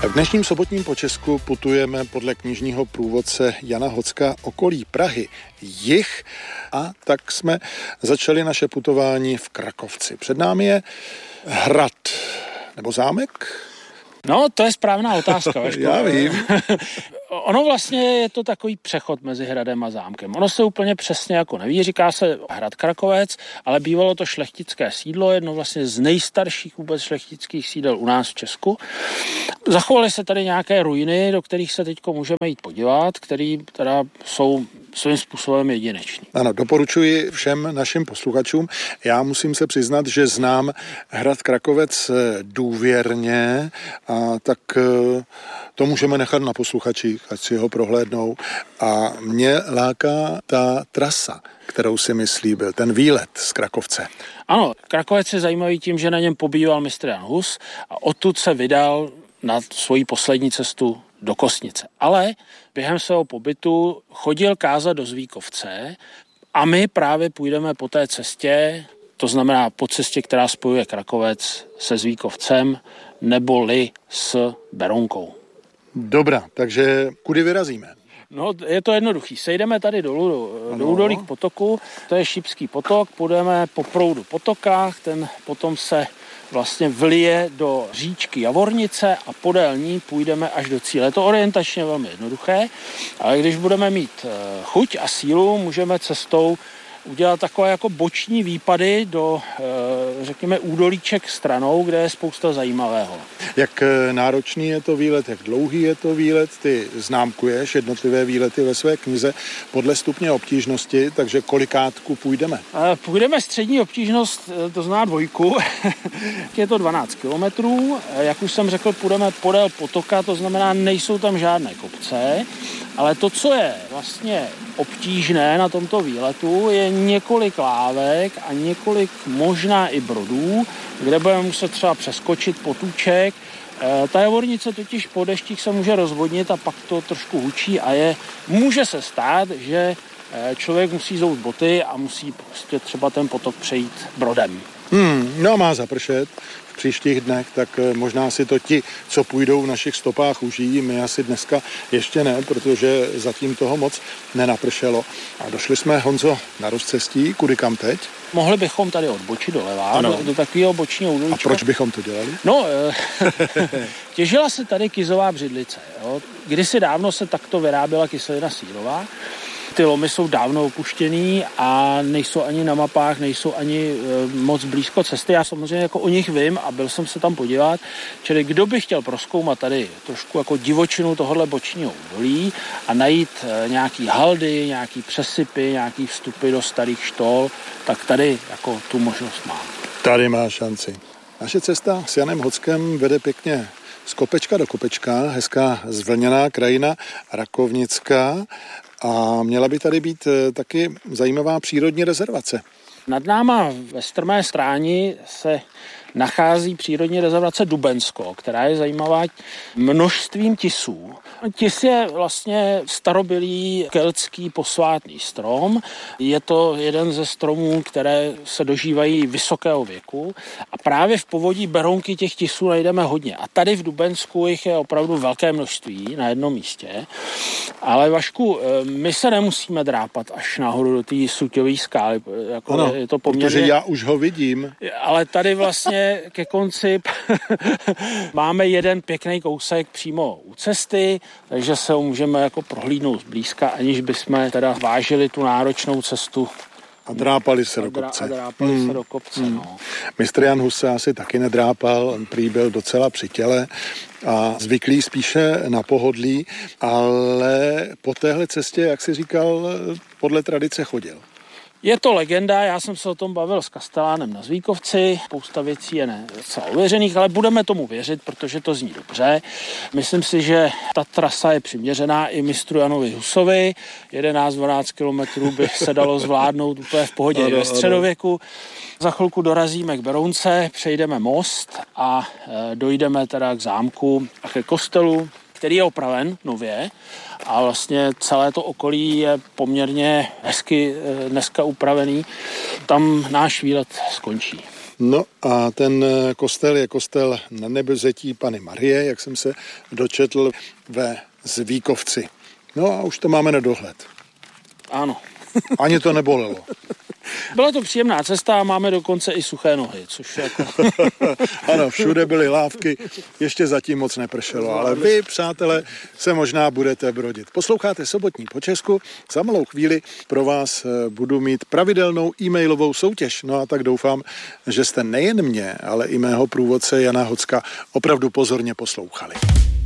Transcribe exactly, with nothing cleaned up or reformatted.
V dnešním sobotním počesku putujeme podle knižního průvodce Jana Hocka okolí Prahy jih a tak jsme začali naše putování v Krakovci. Před námi je hrad nebo zámek? No, to je správná otázka. Já vím. Ono vlastně je to takový přechod mezi hradem a zámkem. Ono se úplně přesně jako neví, říká se hrad Krakovec, ale bývalo to šlechtické sídlo, jedno vlastně z nejstarších vůbec šlechtických sídel u nás v Česku. Zachovaly se tady nějaké ruiny, do kterých se teď můžeme jít podívat, které teda jsou svým způsobem jedinečný. Ano, doporučuji všem našim posluchačům. Já musím se přiznat, že znám hrad Krakovec důvěrně, a tak to můžeme nechat na posluchačích, ať si ho prohlédnou. A mě láká ta trasa, kterou si mi slíbil, ten výlet z Krakovce. Ano, Krakovec je zajímavý tím, že na něm pobýval mistr Jan Hus a odtud se vydal na svoji poslední cestu do Kostnice. Ale během svého pobytu chodil kázat do Zvíkovce a my právě půjdeme po té cestě, to znamená po cestě, která spojuje Krakovec se Zvíkovcem neboli s Berounkou. Dobrá, takže kudy vyrazíme? No, je to jednoduchý. Sejdeme tady dolů do, do údolí k potoku, to je Šípský potok, půjdeme po proudu potoka, ten potom se vlastně vlije do říčky Javornice a podél ní půjdeme až do cíle. Je to orientačně velmi jednoduché, ale když budeme mít chuť a sílu, můžeme cestou udělat takové jako boční výpady do, řekněme, údolíček stranou, kde je spousta zajímavého. Jak náročný je to výlet, jak dlouhý je to výlet, ty známkuješ jednotlivé výlety ve své knize podle stupně obtížnosti, takže kolikátku půjdeme? Půjdeme střední obtížnost, to znamená dvojku, je to dvanáct kilometrů, jak už jsem řekl, půjdeme podél potoka, to znamená, nejsou tam žádné kopce, ale to, co je vlastně obtížné na tomto výletu, je několik lávek a několik možná i brodů, kde budeme muset třeba přeskočit potůček. E, ta Javornice totiž po deštích se může rozvodnit a pak to trošku hučí a je, může se stát, že člověk musí zout boty a musí prostě třeba ten potok přejít brodem. Hmm, no má zapršet v příštích dnech, tak možná si to ti, co půjdou v našich stopách, užijí. My asi dneska ještě ne, protože zatím toho moc nenapršelo. A došli jsme, Honzo, na rozcestí. Kudy kam teď? Mohli bychom tady odbočit doleva, do, do takového bočního údolíčka. A proč bychom to dělali? No, těžila se tady kizová břidlice. Jo. Kdysi dávno se takto vyráběla kyselina sírová. Ty lomy jsou dávno opuštěný a nejsou ani na mapách, nejsou ani e, moc blízko cesty. Já samozřejmě jako o nich vím a byl jsem se tam podívat. Čili kdo by chtěl prozkoumat tady trošku jako divočinu tohohle bočního údolí a najít e, nějaký haldy, nějaký přesypy, nějaký vstupy do starých štol, tak tady jako tu možnost má. Tady má šanci. Naše cesta s Janem Hockem vede pěkně z kopečka do kopečka, hezká zvlněná krajina rakovnická. A měla by tady být taky zajímavá přírodní rezervace. Nad náma ve strmé stráni se nachází přírodní rezervace Dubensko, která je zajímavá množstvím tisů. Tis je vlastně starobylý keltský posvátný strom. Je to jeden ze stromů, které se dožívají vysokého věku a právě v povodí Berounky těch tisů najdeme hodně. A tady v Dubensku jich je opravdu velké množství na jednom místě. Ale Vašku, my se nemusíme drápat až nahoru do té suťové skály. Jako ano, je to poměrně... protože já už ho vidím. Ale tady vlastně ke konci máme jeden pěkný kousek přímo u cesty, takže se ho můžeme jako prohlídnout zblízka, aniž bychom teda vážili tu náročnou cestu. A drápali se do kopce. A drápali hmm. se do kopce, hmm. no. mistr Jan Hus se asi taky nedrápal, on prý byl docela při těle a zvyklý spíše na pohodlí, ale po téhle cestě, jak jsi říkal, podle tradice chodil. Je to legenda, já jsem se o tom bavil s kastelánem na Zvíkovci, spousta věcí je ne docela ověřených, ale budeme tomu věřit, protože to zní dobře. Myslím si, že ta trasa je přiměřená i mistru Janovi Husovi, jedenáct dvanáct kilometrů by se dalo zvládnout úplně v pohodě ano, ve středověku. Za chvilku dorazíme k Berounce, přejdeme most a e, dojdeme teda k zámku a ke kostelu, který je opraven nově a vlastně celé to okolí je poměrně hezky dneska upravený. Tam náš výlet skončí. No a ten kostel je kostel na Nebevzetí Panny Marie, jak jsem se dočetl ve Zvíkovci. No a už to máme na dohled. Ano. Ani to nebolelo. Byla to příjemná cesta a máme dokonce i suché nohy, což jako... Ano, všude byly lávky, ještě zatím moc nepršelo, ale vy, přátelé, se možná budete brodit. Posloucháte Sobotní po Česku, za malou chvíli pro vás budu mít pravidelnou e-mailovou soutěž, no a tak doufám, že jste nejen mě, ale i mého průvodce Jana Hocka opravdu pozorně poslouchali.